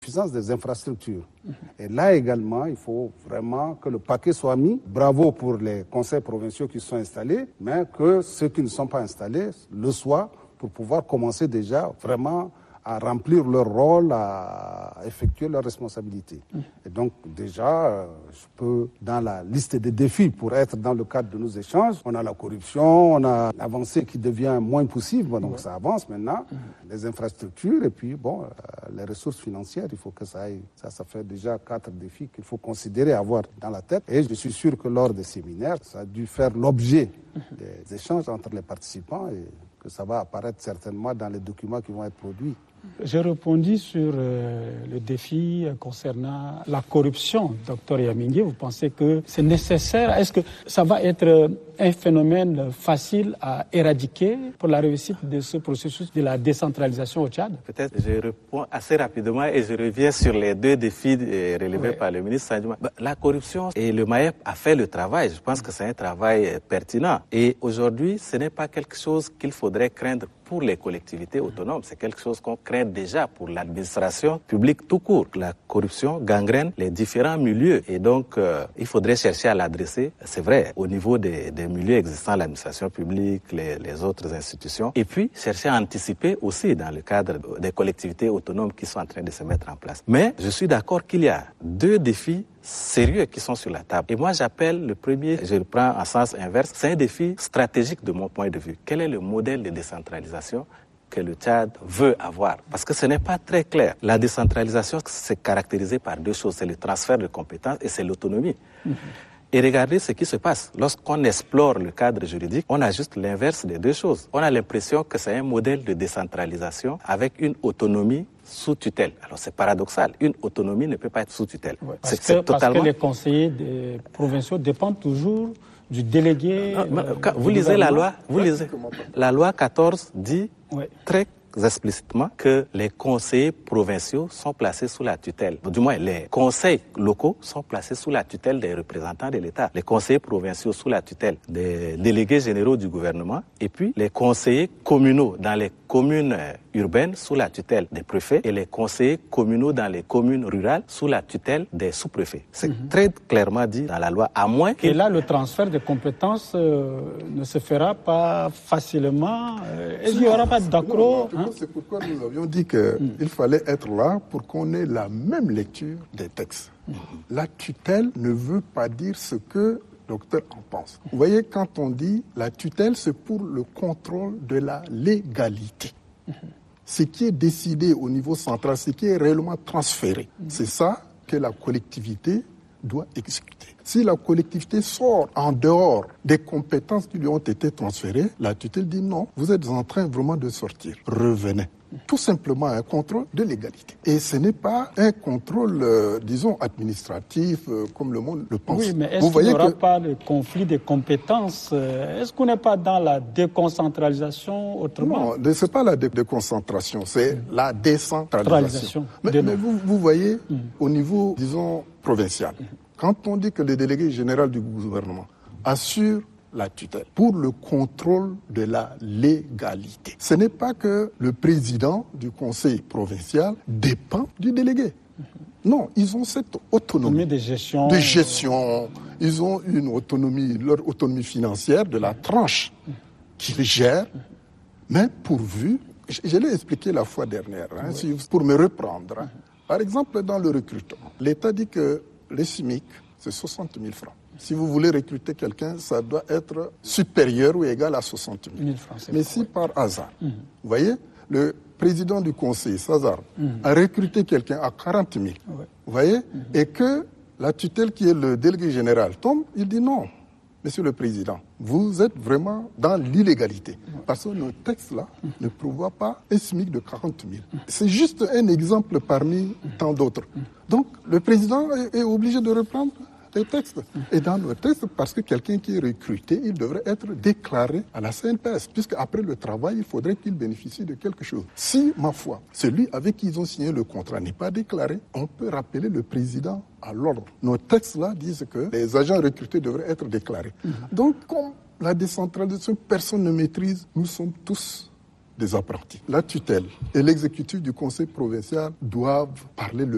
l'insuffisance des infrastructures. Et là également, il faut vraiment que le paquet soit mis. Bravo pour les conseils provinciaux qui sont installés, mais que ceux qui ne sont pas installés le soient pour pouvoir commencer déjà vraiment à remplir leur rôle, à effectuer leurs responsabilités. Et donc déjà, je peux, dans la liste des défis pour être dans le cadre de nos échanges, on a la corruption, on a l'avancée qui devient moins possible, donc ça avance maintenant, les infrastructures et puis bon, les ressources financières, il faut que ça aille. Ça fait déjà 4 défis qu'il faut considérer avoir dans la tête. Et je suis sûr que lors des séminaires, ça a dû faire l'objet des échanges entre les participants et que ça va apparaître certainement dans les documents qui vont être produits. J'ai répondu sur le défi concernant la corruption, Dr Yamingi. Vous pensez que c'est nécessaire? Est-ce que ça va être un phénomène facile à éradiquer pour la réussite de ce processus de la décentralisation au Tchad? Peut-être je réponds assez rapidement et je reviens sur les 2 défis relevés par le ministre Saint-Douma. La corruption et le MAEP a fait le travail. Je pense que c'est un travail pertinent. Et aujourd'hui, ce n'est pas quelque chose qu'il faudrait craindre pour les collectivités autonomes. C'est quelque chose qu'on craint déjà pour l'administration publique tout court. La corruption gangrène les différents milieux et donc il faudrait chercher à l'adresser, c'est vrai, au niveau des milieux existants, l'administration publique, les autres institutions, et puis chercher à anticiper aussi dans le cadre des collectivités autonomes qui sont en train de se mettre en place. Mais je suis d'accord qu'il y a 2 défis sérieux qui sont sur la table. Et moi, j'appelle le premier, je le prends en sens inverse, c'est un défi stratégique de mon point de vue. Quel est le modèle de décentralisation que le Tchad veut avoir? Parce que ce n'est pas très clair. La décentralisation, c'est caractérisé par 2 choses. C'est le transfert de compétences et c'est l'autonomie. Et regardez ce qui se passe. Lorsqu'on explore le cadre juridique, on a juste l'inverse des 2 choses. On a l'impression que c'est un modèle de décentralisation avec une autonomie sous tutelle. Alors c'est paradoxal. Une autonomie ne peut pas être sous tutelle. Ouais, parce que les conseillers provinciaux dépendent toujours du délégué. Vous lisez la loi, la loi 14 dit très explicitement que les conseillers provinciaux sont placés sous la tutelle. Du moins, les conseils locaux sont placés sous la tutelle des représentants de l'État. Les conseillers provinciaux sous la tutelle des délégués généraux du gouvernement et puis les conseillers communaux dans les communes urbaines sous la tutelle des préfets et les conseillers communaux dans les communes rurales sous la tutelle des sous-préfets. C'est très clairement dit dans la loi, à moins que... Et là, le transfert de compétences ne se fera pas facilement. Il n'y aura pas d'accro. C'est pourquoi nous avions dit qu'il fallait être là pour qu'on ait la même lecture des textes. La tutelle ne veut pas dire ce que le docteur en pense. Vous voyez, quand on dit la tutelle, c'est pour le contrôle de la légalité. Ce qui est décidé au niveau central, ce qui est réellement transféré, c'est ça que la collectivité doit exécuter. Si la collectivité sort en dehors des compétences qui lui ont été transférées, la tutelle dit non, vous êtes en train vraiment de sortir. Revenez. Tout simplement un contrôle de légalité. Et ce n'est pas un contrôle, disons, administratif, comme le monde le pense. Oui, mais est-ce qu'il n'y aura pas de conflit de compétences? Est-ce qu'on n'est pas dans la déconcentralisation autrement? Non, ce n'est pas la déconcentration, c'est la décentralisation. Mais vous voyez, au niveau, disons, provincial, quand on dit que le délégué général du gouvernement assure la tutelle pour le contrôle de la légalité. Ce n'est pas que le président du conseil provincial dépend du délégué. Non, ils ont cette autonomie de gestion. Ils ont une autonomie, leur autonomie financière de la tranche qu'ils gèrent, mais pourvu, je l'ai expliqué la fois dernière, pour me reprendre. Par exemple, dans le recrutement, l'État dit que le SMIC, c'est 60 000 francs. Si vous voulez recruter quelqu'un, ça doit être supérieur ou égal à 60 000 francs. Mais si par hasard, vous voyez, le président du conseil, Sazar, a recruté quelqu'un à 40 000, vous voyez, et que la tutelle qui est le délégué général tombe, il dit non, monsieur le président, vous êtes vraiment dans l'illégalité. Parce que nos textes-là ne prévoient pas un SMIC de 40 000. C'est juste un exemple parmi tant d'autres. Donc, le président est obligé de reprendre les textes. Et dans nos textes, parce que quelqu'un qui est recruté, il devrait être déclaré à la CNPS, puisque après le travail, il faudrait qu'il bénéficie de quelque chose. Si, ma foi, celui avec qui ils ont signé le contrat n'est pas déclaré, on peut rappeler le président à l'ordre. Nos textes-là disent que les agents recrutés devraient être déclarés. Donc, comme la décentralisation, personne ne maîtrise, nous sommes tous des apprentis. La tutelle et l'exécutif du conseil provincial doivent parler le